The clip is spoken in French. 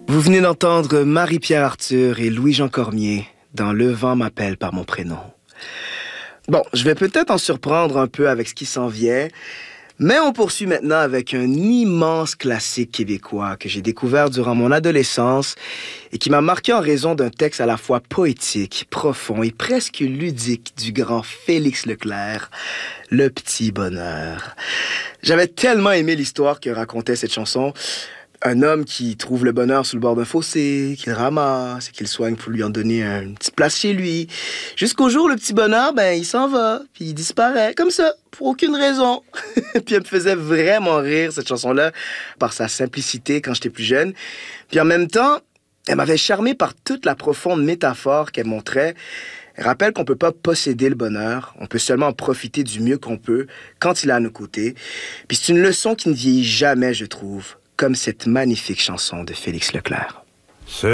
Vous venez d'entendre Marie-Pierre Arthur et Louis-Jean Cormier dans Le vent m'appelle par mon prénom. Bon, je vais peut-être en surprendre un peu avec ce qui s'en vient, mais on poursuit maintenant avec un immense classique québécois que j'ai découvert durant mon adolescence et qui m'a marqué en raison d'un texte à la fois poétique, profond et presque ludique du grand Félix Leclerc, Le petit bonheur. J'avais tellement aimé l'histoire que racontait cette chanson. Un homme qui trouve le bonheur sous le bord d'un fossé, qu'il ramasse et qu'il soigne pour lui en donner une petite place chez lui. Jusqu'au jour, le petit bonheur, il s'en va, puis il disparaît, comme ça, pour aucune raison. Puis elle me faisait vraiment rire, cette chanson-là, par sa simplicité quand j'étais plus jeune. Puis en même temps, elle m'avait charmé par toute la profonde métaphore qu'elle montrait. Elle rappelle qu'on ne peut pas posséder le bonheur, on peut seulement en profiter du mieux qu'on peut quand il est à nos côtés. Puis c'est une leçon qui ne vieillit jamais, je trouve, comme cette magnifique chanson de Félix Leclerc.